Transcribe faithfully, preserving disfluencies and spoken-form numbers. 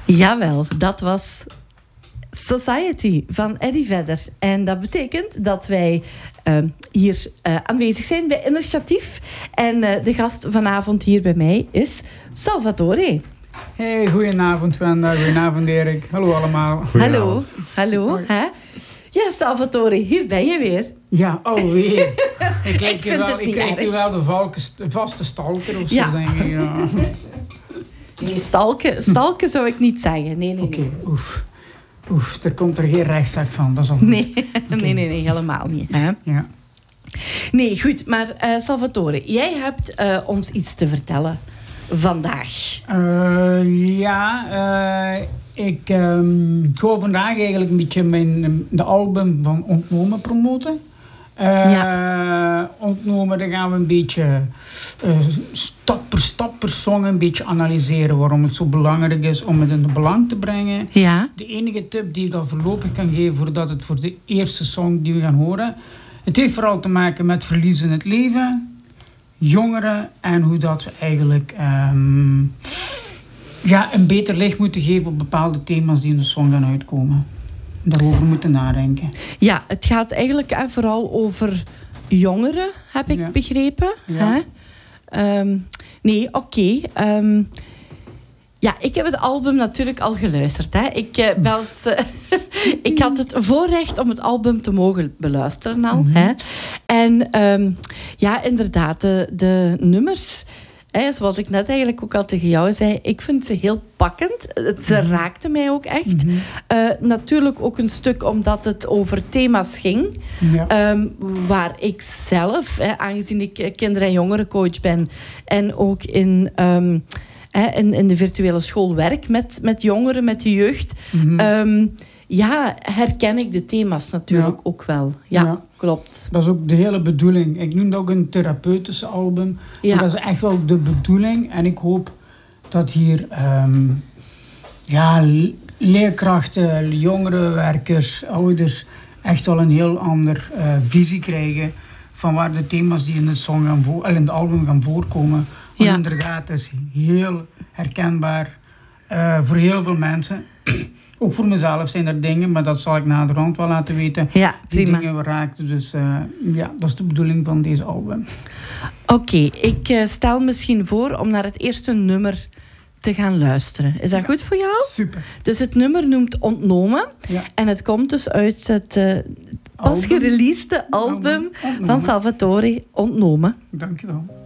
Jawel, dat was Society van Eddie Vedder. En dat betekent dat wij uh, hier uh, aanwezig zijn bij Initiatief. En uh, de gast vanavond hier bij mij is Salvatore. Hey, goedenavond Wenda, goedenavond Erik. Hallo allemaal. Hallo, hallo. Hè? Ja, Salvatore, hier ben je weer. Ja, alweer. Ik lijk vind wel, het niet ik lijk erg. hier wel de, valke, de vaste stalker of zo, Ja. denk ik. Ja. Nee, stalken, stalken zou ik niet zeggen. Nee, nee, Oké, nee. okay, oef. Oef, er komt er geen rechtszaak van, dat is al goed. Nee, Okay. nee, nee, nee, helemaal niet. Hè? Ja. Nee, goed, maar uh, Salvatore, jij hebt uh, ons iets te vertellen vandaag. Uh, ja, uh, ik um, ga vandaag eigenlijk een beetje mijn, de album van Ontnomen promoten. Uh, ja. Ontnomen, dan gaan we een beetje uh, stap per stap per song een beetje analyseren waarom het zo belangrijk is om het in de belang te brengen. Ja. De enige tip die ik dan voorlopig kan geven voordat het voor de eerste song die we gaan horen, het heeft vooral te maken met verlies in het leven, jongeren en hoe dat we eigenlijk um, ja, een beter licht moeten geven op bepaalde thema's die in de song gaan uitkomen. Daarover moeten nadenken. Ja, het gaat eigenlijk uh, vooral over jongeren, heb ik ja. begrepen. Ja. Hè? Um, nee, oké. Okay. Um, ja, ik heb het album natuurlijk al geluisterd. Hè. Ik, uh, belt, uh, ik had het voorrecht om het album te mogen beluisteren al. Mm-hmm. Hè. En um, ja, inderdaad, de, de nummers, hè, zoals ik net eigenlijk ook al tegen jou zei, ik vind ze heel pakkend. Het, ze mm-hmm. raakten mij ook echt. Mm-hmm. Uh, natuurlijk ook een stuk omdat het over thema's ging. Ja. Um, waar ik zelf, hè, aangezien ik kinder- en jongerencoach ben en ook in... Um, In, in de virtuele school werk met, met jongeren, met de jeugd. Mm-hmm. Um, ja, herken ik de thema's natuurlijk ja. ook wel. Ja, ja, klopt. Dat is ook de hele bedoeling. Ik noem dat ook een therapeutische album. Ja. Maar dat is echt wel de bedoeling. En ik hoop dat hier um, ja, leerkrachten, jongeren, werkers, ouders echt wel een heel ander uh, visie krijgen van waar de thema's die in het, song gaan vo- in het album gaan voorkomen. Want ja. inderdaad, het is heel herkenbaar uh, voor heel veel mensen. Ook voor mezelf zijn er dingen, maar dat zal ik naderhand wel laten weten. Ja, die prima. dingen raakten. Dus uh, ja, dat is de bedoeling van deze album. Oké, okay, ik uh, stel misschien voor om naar het eerste nummer te gaan luisteren. Is dat ja. goed voor jou? Super. Dus het nummer noemt Ontnomen. Ja. En het komt dus uit het uh, pas gereleasede album, album van Salvatore, Ontnomen. Dank je wel.